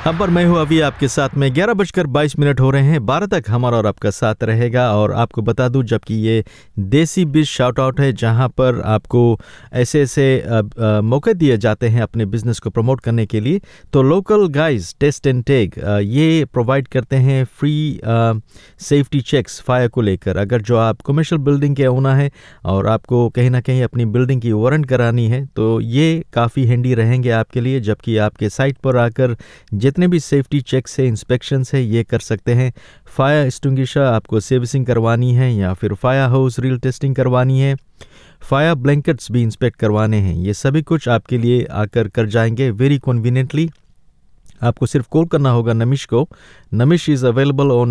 हम पर मैं हूँ अभी आपके साथ में 11:22 हो रहे हैं। 12 तक हमारा और आपका साथ रहेगा। और आपको बता दूं, जबकि ये देसी बिज शाउट आउट है जहां पर आपको ऐसे मौके दिए जाते हैं अपने बिजनेस को प्रमोट करने के लिए, तो local guys test and take ये प्रोवाइड करते हैं फ्री सेफ्टी चेक्स फायर को लेकर। अगर जो आप कमर्शियल बिल्डिंग के ओनर है और आपको कहीं ना कहीं अपनी बिल्डिंग की वारंट करानी है तो ये काफ़ी हैंडी रहेंगे आपके लिए, जबकि आपके साइट पर आकर जितने भी सेफ्टी चेक्स है, इंस्पेक्शंस है, ये कर सकते हैं। फायर एक्सटिंग्विशर आपको सर्विसिंग करवानी है या फिर फायर हाउस रील टेस्टिंग करवानी है, फायर ब्लैंकेट्स भी इंस्पेक्ट करवाने हैं, ये सभी कुछ आपके लिए आकर कर जाएंगे वेरी कन्वीनियंटली। आपको सिर्फ कॉल करना होगा नमिश को। Namish is available on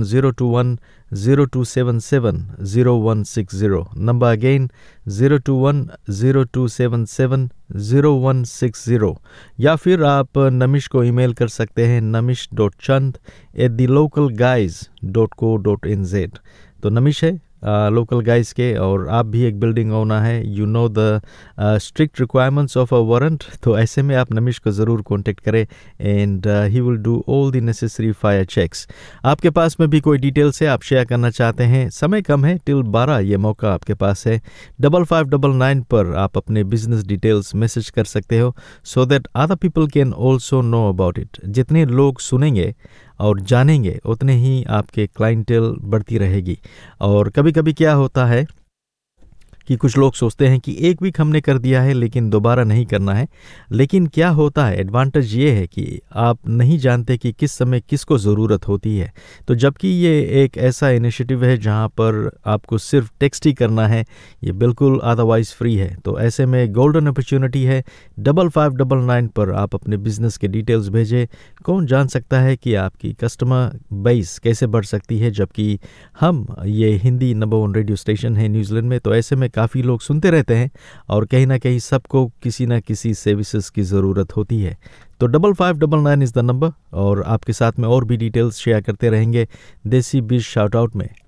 021-0277-0160। Number again 021-0277-0160। या फिर आप नमिश को ईमेल कर सकते हैं namish.chand@thelocalguys.co.nz। तो नमिश है लोकल गाइज के, और आप भी एक बिल्डिंग ओनर है, you know the strict requirements of a warrant. तो ऐसे में आप नमिश को ज़रूर कांटेक्ट करें and he will do all the necessary fire checks. आपके पास में भी कोई डिटेल्स है आप शेयर करना चाहते हैं, समय कम है, टिल 12 ये मौका आपके पास है। 5599 पर आप अपने बिजनेस डिटेल्स मैसेज कर सकते हो so that other people can also know about it. जितने लोग सुनेंगे और जानेंगे उतने ही आपके क्लाइंटेल बढ़ती रहेगी। और कभी कभी क्या होता है कि कुछ लोग सोचते हैं कि एक वीक हमने कर दिया है लेकिन दोबारा नहीं करना है, लेकिन क्या होता है, एडवांटेज ये है कि आप नहीं जानते कि किस समय किसको ज़रूरत होती है। तो जबकि ये एक ऐसा इनिशिएटिव है जहां पर आपको सिर्फ टेक्स्ट ही करना है, ये बिल्कुल अदरवाइज फ्री है। तो ऐसे में गोल्डन अपॉर्चुनिटी है। 5599 पर आप अपने बिजनेस के डिटेल्स भेजें। कौन जान सकता है कि आपकी कस्टमर बेस कैसे बढ़ सकती है, जबकि हम ये हिंदी नंबर 1 रेडियो स्टेशन है न्यूजीलैंड में। तो ऐसे में काफ़ी लोग सुनते रहते हैं और कहीं ना कहीं सबको किसी ना किसी सर्विसेज की ज़रूरत होती है। तो 5599 इज़ द नंबर, और आपके साथ में और भी डिटेल्स शेयर करते रहेंगे देसी बिज शाउट आउट में।